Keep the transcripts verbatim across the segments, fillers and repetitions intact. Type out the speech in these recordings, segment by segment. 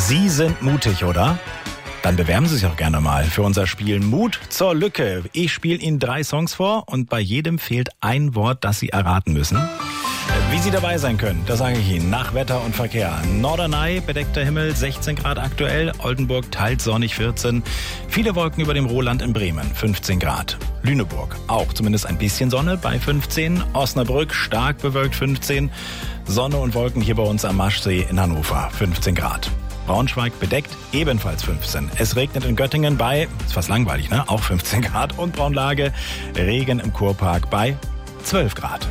Sie sind mutig, oder? Dann bewerben Sie sich auch gerne mal für unser Spiel Mut zur Lücke. Ich spiele Ihnen drei Songs vor und bei jedem fehlt ein Wort, das Sie erraten müssen. Wie Sie dabei sein können, das sage ich Ihnen nach Wetter und Verkehr. Norderney, bedeckter Himmel, sechzehn Grad aktuell. Oldenburg, teils sonnig, vierzehn. Viele Wolken über dem Rohland in Bremen, fünfzehn Grad. Lüneburg, auch zumindest ein bisschen Sonne bei fünfzehn. Osnabrück, stark bewölkt, fünfzehn. Sonne und Wolken hier bei uns am Maschsee in Hannover, fünfzehn Grad. Braunschweig bedeckt, ebenfalls fünfzehn. Es regnet in Göttingen bei, ist fast langweilig, ne? Auch fünfzehn Grad. Und Braunlage, Regen im Kurpark bei zwölf Grad.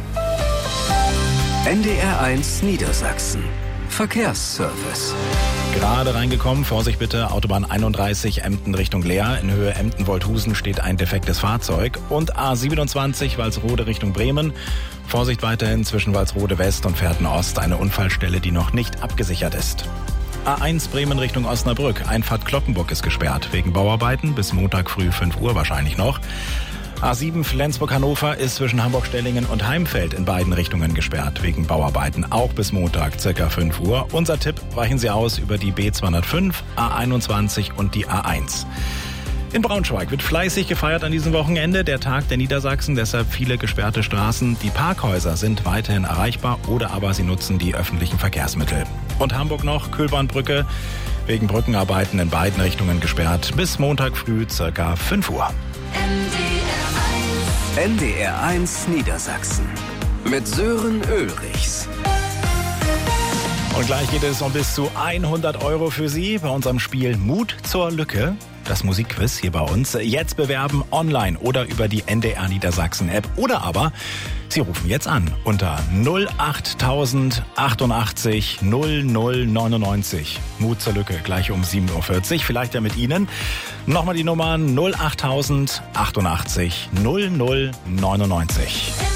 N D R eins Niedersachsen. Verkehrsservice. Gerade reingekommen, Vorsicht bitte, Autobahn einunddreißig Emden Richtung Leer. In Höhe Emden-Wolthusen steht ein defektes Fahrzeug. Und A siebenundzwanzig Walsrode Richtung Bremen. Vorsicht weiterhin zwischen Walsrode West und Pferden Ost, eine Unfallstelle, die noch nicht abgesichert ist. A eins Bremen Richtung Osnabrück, Einfahrt Cloppenburg ist gesperrt, wegen Bauarbeiten, bis Montag früh fünf Uhr wahrscheinlich noch. A sieben Flensburg-Hannover ist zwischen Hamburg-Stellingen und Heimfeld in beiden Richtungen gesperrt, wegen Bauarbeiten, auch bis Montag circa fünf Uhr. Unser Tipp, weichen Sie aus über die B zweihundertfünf, A einundzwanzig und die A eins. In Braunschweig wird fleißig gefeiert an diesem Wochenende, der Tag der Niedersachsen, deshalb viele gesperrte Straßen. Die Parkhäuser sind weiterhin erreichbar oder aber Sie nutzen die öffentlichen Verkehrsmittel. Und Hamburg noch, Kühlbahnbrücke, wegen Brückenarbeiten in beiden Richtungen gesperrt, bis Montag früh circa fünf Uhr. N D R eins Niedersachsen mit Sören Ulrichs. Und gleich geht es um bis zu hundert Euro für Sie bei unserem Spiel Mut zur Lücke. Das Musikquiz hier bei uns. Jetzt bewerben online oder über die N D R Niedersachsen App. Oder aber Sie rufen jetzt an unter null acht tausend achtundachtzig null null neunundneunzig. Mut zur Lücke, gleich um sieben Uhr vierzig. Vielleicht ja mit Ihnen. Nochmal die Nummer null acht tausend achtundachtzig null null neunundneunzig.